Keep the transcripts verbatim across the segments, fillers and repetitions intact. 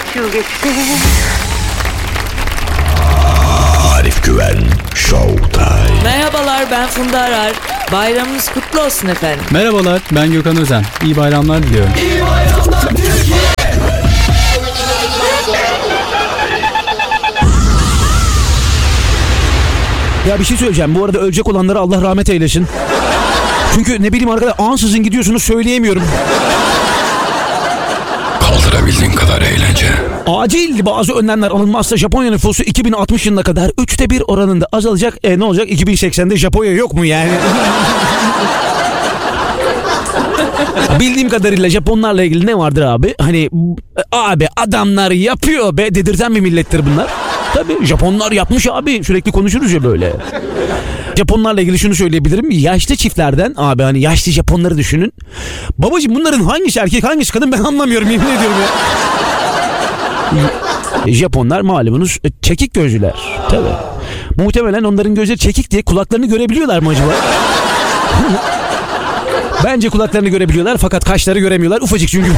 üç yıl geçti. Arif Güven Show Time. Merhabalar, ben Funda Arar. Bayramınız kutlu olsun efendim. Merhabalar, ben Gökhan Özen. İyi bayramlar diliyorum. İyi bayramlar Türkiye. Ya bir şey söyleyeceğim. Bu arada ölecek olanlara Allah rahmet eylesin. Çünkü ne bileyim arkadaşlar, ansızın gidiyorsunuz, söyleyemiyorum. Kaldırabildiğin kadar eğlence. Acil bazı önlemler alınmazsa Japonya nüfusu iki bin altmış yılına kadar üçte bir oranında azalacak. E ne olacak? iki bin seksende Japonya yok mu yani? Bildiğim kadarıyla Japonlarla ilgili ne vardır abi? Hani abi adamlar yapıyor be dedirten bir millettir bunlar. Tabii Japonlar yapmış abi, sürekli konuşuruz ya böyle. Japonlarla ilgili şunu söyleyebilirim. Yaşlı çiftlerden abi, hani yaşlı Japonları düşünün. Babacığım bunların hangisi erkek hangisi kadın ben anlamıyorum, yemin ediyorum ya. Japonlar malumunuz çekik gözlüler. Tabii. Muhtemelen onların gözleri çekik diye kulaklarını görebiliyorlar mı acaba? Bence kulaklarını görebiliyorlar fakat kaşları göremiyorlar. Ufacık çünkü.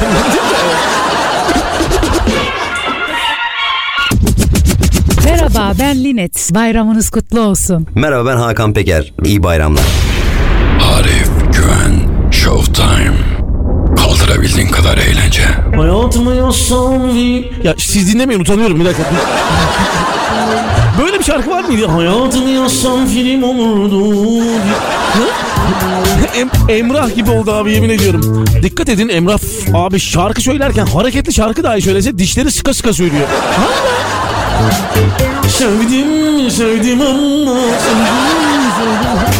Merhaba, ben Linet. Bayramınız kutlu olsun. Merhaba, ben Hakan Peker. İyi bayramlar. Arif Güven Show Time. Kaldırabildiğin kadar eğlence. Hayatımı yazsam bir... Ya siz dinlemeyin, utanıyorum bir dakika. Böyle bir şarkı var mıydı? Hayatımı yazsam film olurdu. em, Emrah gibi oldu abi, yemin ediyorum. Dikkat edin, Emrah abi şarkı söylerken hareketli şarkı dahi söylese dişleri sıka sıka söylüyor. Sevdim sevdim ama sevdim.